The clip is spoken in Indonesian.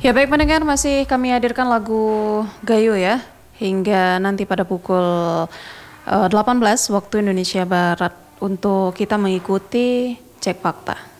Ya baik pendengar, masih kami hadirkan lagu Gayo ya hingga nanti pada pukul 18 waktu Indonesia Barat untuk kita mengikuti cek fakta.